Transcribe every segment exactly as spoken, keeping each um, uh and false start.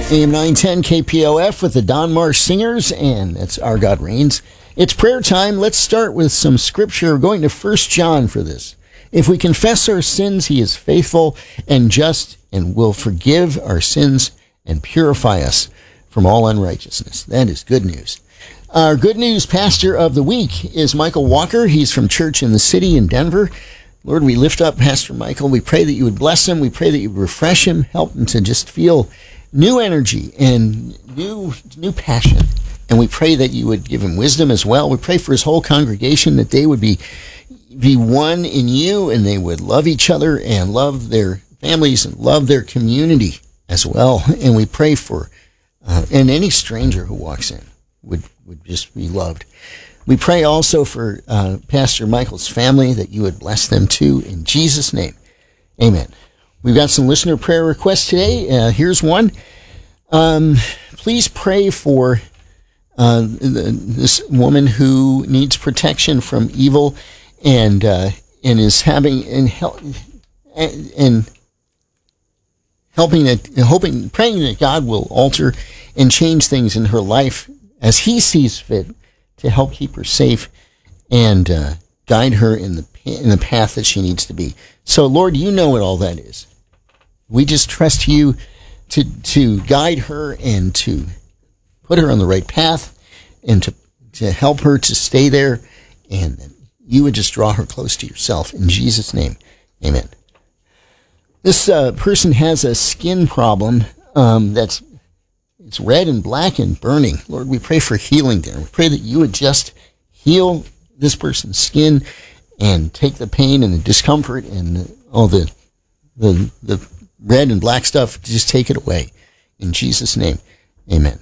A M nine ten K P O F with the Don Marsh Singers, and that's Our God Reigns. It's prayer time. Let's start with some scripture. We're going to First John for this. If we confess our sins, he is faithful and just and will forgive our sins and purify us from all unrighteousness. That is good news. Our good news pastor of the week is Michael Walker. He's from Church in the City in Denver. Lord, we lift up Pastor Michael. We pray that you would bless him. We pray that you would refresh him, help him to just feel new energy and new new passion. And we pray that you would give him wisdom as well. We pray for his whole congregation, that they would be be one in you, and they would love each other and love their families and love their community as well. And we pray for, uh, and any stranger who walks in would, would just be loved. We pray also for uh, Pastor Michael's family, that you would bless them too, in Jesus' name. Amen. We've got some listener prayer requests today. Uh, here's one. Um, please pray for uh, the, this woman who needs protection from evil and uh, and is having and help and, and helping that hoping praying that God will alter and change things in her life as He sees fit to help keep her safe and uh, guide her in the in the path that she needs to be. So, Lord, you know what all that is. We just trust you to to guide her and to put her on the right path and to, to help her to stay there, and that you would just draw her close to yourself. In Jesus' name, amen. This uh, person has a skin problem um, that's it's red and black and burning. Lord, we pray for healing there. We pray that you would just heal this person's skin and take the pain and the discomfort and all the the the red and black stuff, just take it away. In Jesus' name, amen.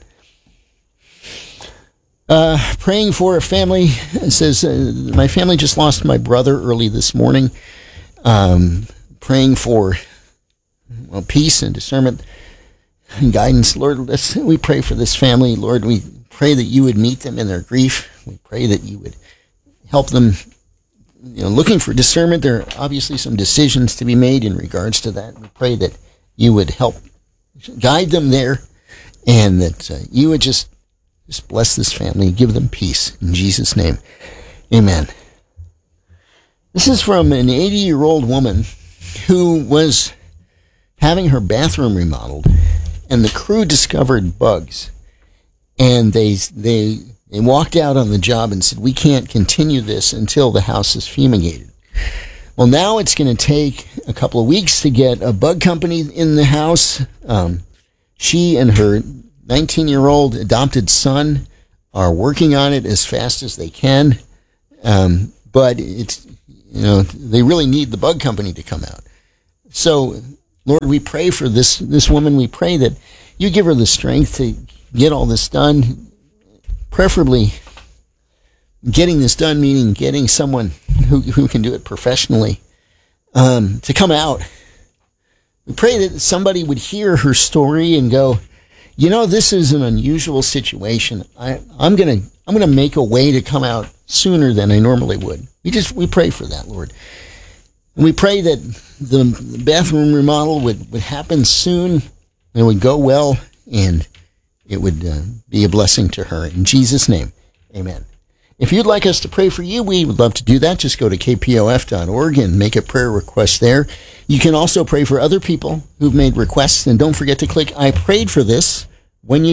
Uh, praying for a family. It says, uh, my family just lost my brother early this morning. Um, praying for well, peace and discernment and guidance. Lord, let's, we pray for this family. Lord, we pray that you would meet them in their grief. We pray that you would help them. You know, looking for discernment. There are obviously some decisions to be made in regards to that. We pray that you would help guide them there, and that uh, you would just, just bless this family, give them peace. In Jesus' name, amen. This is from an eighty-year-old woman who was having her bathroom remodeled, and the crew discovered bugs, and they they. They walked out on the job and said, we can't continue this until the house is fumigated. Well, now it's going to take a couple of weeks to get a bug company in the house. Um, she and her nineteen-year-old adopted son are working on it as fast as they can. Um, but it's, you know, they really need the bug company to come out. So, Lord, we pray for this, this woman. We pray that you give her the strength to get all this done. Preferably getting this done, meaning getting someone who, who can do it professionally um, to come out. We pray that somebody would hear her story and go, you know, this is an unusual situation. I, I'm gonna I'm gonna make a way to come out sooner than I normally would. We just we pray for that, Lord. And we pray that the, the bathroom remodel would, would happen soon and it would go well, and it would uh, be a blessing to her. In Jesus' name, amen. If you'd like us to pray for you, we would love to do that. Just go to k p o f dot org and make a prayer request there. You can also pray for other people who've made requests, and don't forget to click I prayed for this when you